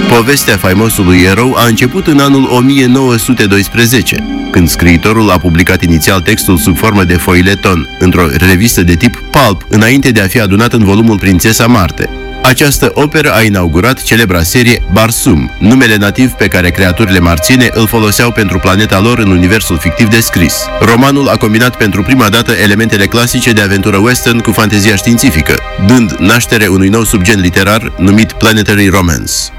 Povestea faimosului erou a început în anul 1912, când scriitorul a publicat inițial textul sub formă de foileton într-o revistă de tip pulp, înainte de a fi adunat în volumul Prințesa Marte. Această operă a inaugurat celebra serie Barsum, numele nativ pe care creaturile marțiene îl foloseau pentru planeta lor în universul fictiv descris. Romanul a combinat pentru prima dată elementele clasice de aventură western cu fantezia științifică, dând naștere unui nou subgen literar numit Planetary Romance.